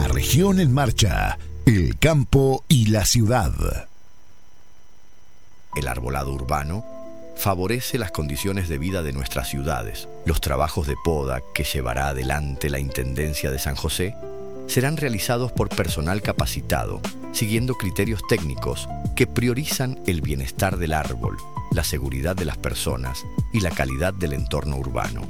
La región en marcha, el campo y la ciudad. El arbolado urbano favorece las condiciones de vida de nuestras ciudades. Los trabajos de poda que llevará adelante la Intendencia de San José serán realizados por personal capacitado, siguiendo criterios técnicos que priorizan el bienestar del árbol, la seguridad de las personas y la calidad del entorno urbano.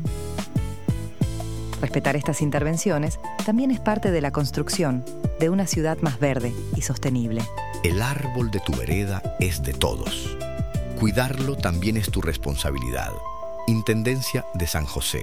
Respetar estas intervenciones también es parte de la construcción de una ciudad más verde y sostenible. El árbol de tu vereda es de todos. Cuidarlo también es tu responsabilidad. Intendencia de San José.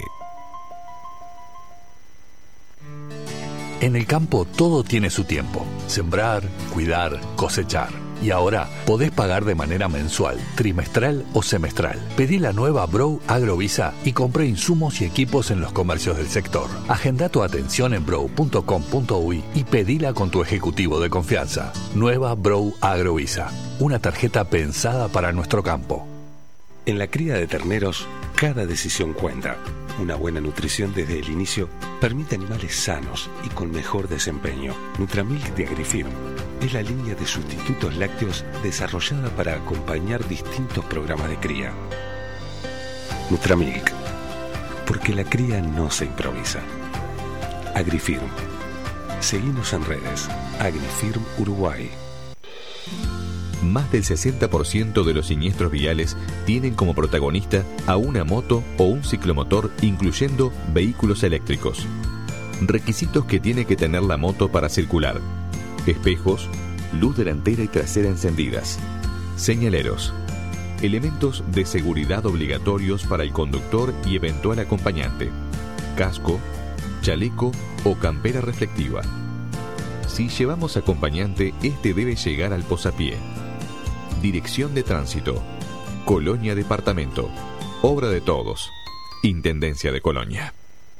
En el campo todo tiene su tiempo. Sembrar, cuidar, cosechar. Y ahora podés pagar de manera mensual, trimestral o semestral. Pedí la nueva Brough Agrovisa y compré insumos y equipos en los comercios del sector. Agenda tu atención en brough.com.uy y pedila con tu ejecutivo de confianza. Nueva Brough Agrovisa. Una tarjeta pensada para nuestro campo. En la cría de terneros, cada decisión cuenta. Una buena nutrición desde el inicio permite animales sanos y con mejor desempeño. Nutramilk de Agrifirm es la línea de sustitutos lácteos desarrollada para acompañar distintos programas de cría. Nutramilk, porque la cría no se improvisa. Agrifirm. Seguinos en redes. Agrifirm Uruguay. Más del 60% de los siniestros viales tienen como protagonista a una moto o un ciclomotor, incluyendo vehículos eléctricos. Requisitos que tiene que tener la moto para circular: espejos, luz delantera y trasera encendidas, señaleros, elementos de seguridad obligatorios para el conductor y eventual acompañante, casco, chaleco o campera reflectiva. Si llevamos acompañante, este debe llegar al posapié. Dirección de Tránsito, Colonia Departamento, obra de todos, Intendencia de Colonia.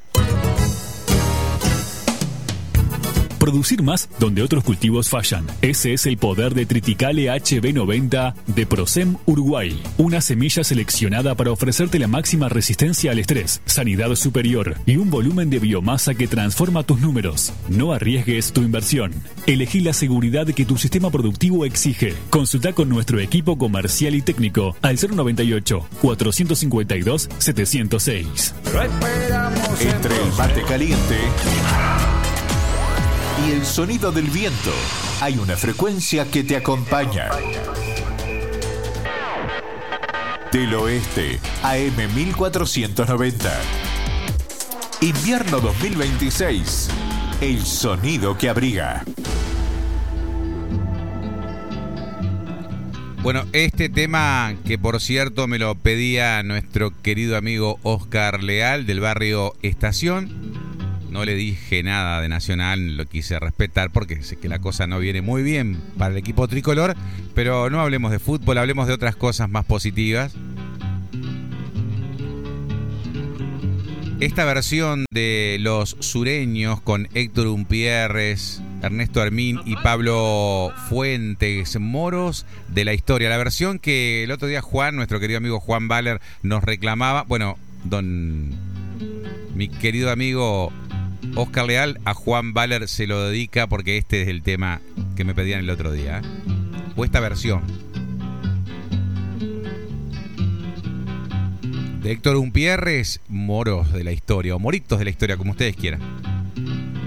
Producir más donde otros cultivos fallan. Ese es el poder de Triticale HB90 de Procem Uruguay. Una semilla seleccionada para ofrecerte la máxima resistencia al estrés, sanidad superior y un volumen de biomasa que transforma tus números. No arriesgues tu inversión. Elegí la seguridad que tu sistema productivo exige. Consulta con nuestro equipo comercial y técnico al 098-452-706. Entre el mate caliente y el sonido del viento, hay una frecuencia que te acompaña. Del Oeste, AM 1490. Invierno 2026. El sonido que abriga. Bueno, este tema que por cierto me lo pedía nuestro querido amigo Oscar Leal del barrio Estación. No le dije nada de Nacional, lo quise respetar porque sé que la cosa no viene muy bien para el equipo tricolor, pero no hablemos de fútbol, hablemos de otras cosas más positivas. Esta versión de Los Sureños con Héctor Umpierres, Ernesto Armin y Pablo Fuentes, Moros de la Historia, la versión que el otro día Juan, nuestro querido amigo Juan Baller, nos reclamaba. Bueno, mi querido amigo Oscar Leal a Juan Baller se lo dedica porque este es el tema que me pedían el otro día, ¿eh? O esta versión de Héctor Umpierres, Moros de la Historia o Moritos de la Historia, como ustedes quieran.